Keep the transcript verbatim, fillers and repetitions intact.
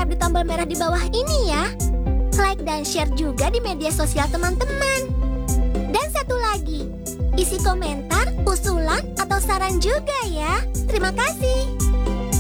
subscribe di tombol merah di bawah ini ya. Like dan share juga di media sosial teman-teman. Dan satu lagi, isi komentar, usulan, atau saran juga ya. Terima kasih.